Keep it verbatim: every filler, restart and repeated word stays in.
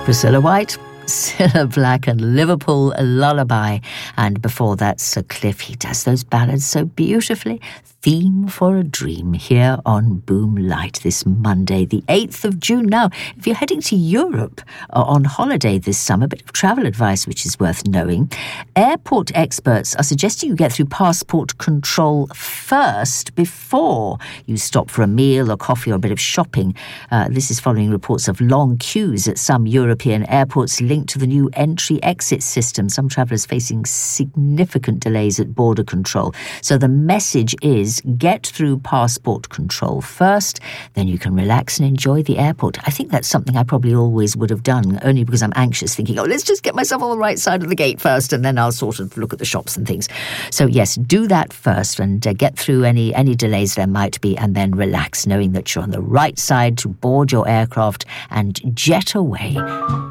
Priscilla White, Cilla Black and Liverpool Lullaby. And before that, Sir Cliff, he does those ballads so beautifully. Theme for a Dream here on Boom Light this Monday, the eighth of June. Now, if you're heading to Europe or on holiday this summer, a bit of travel advice which is worth knowing. Airport experts are suggesting you get through passport control first before you stop for a meal or coffee or a bit of shopping. Uh, this is following reports of long queues at some European airports linked to the new entry-exit system. Some travellers facing significant delays at border control. So the message is get through passport control first, then you can relax and enjoy the airport. I think that's something I probably always would have done, only because I'm anxious, thinking, oh, let's just get myself on the right side of the gate first, and then I'll sort of look at the shops and things. So yes, do that first and uh, get through any, any delays there might be, and then relax, knowing that you're on the right side to board your aircraft and jet away.